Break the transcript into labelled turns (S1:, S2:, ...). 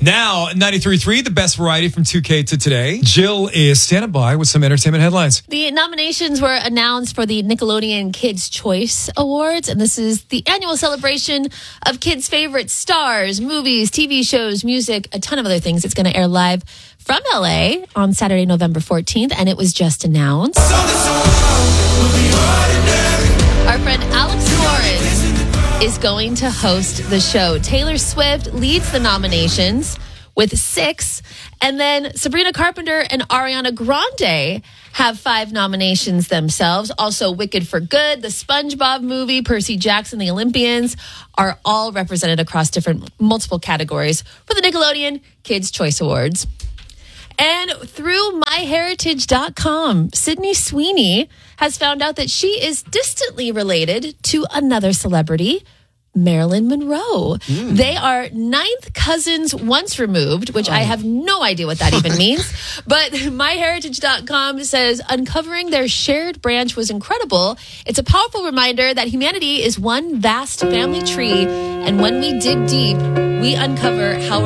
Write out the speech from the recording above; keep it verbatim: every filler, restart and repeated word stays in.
S1: Now, ninety-three point three, the best variety from two K to today. Jill is standing by with some entertainment headlines.
S2: The nominations were announced for the Nickelodeon Kids' Choice Awards, and this is the annual celebration of kids' favorite stars, movies, T V shows, music, a ton of other things. It's going to air live from L A on Saturday, November fourteenth, and it was just announced. Our friend Alex Warren is going to host the show. Taylor Swift leads the nominations with six, and then Sabrina Carpenter and Ariana Grande have five nominations themselves. Also, Wicked for Good, the SpongeBob movie, Percy Jackson, the Olympians are all represented across different multiple categories for the Nickelodeon Kids' Choice Awards. And through my heritage dot com, Sydney Sweeney has found out that she is distantly related to another celebrity, Marilyn Monroe. Mm. They are ninth cousins once removed, which oh. I have no idea what that even means. But my heritage dot com says uncovering their shared branch was incredible. It's a powerful reminder that humanity is one vast family tree. And when we dig deep, we uncover how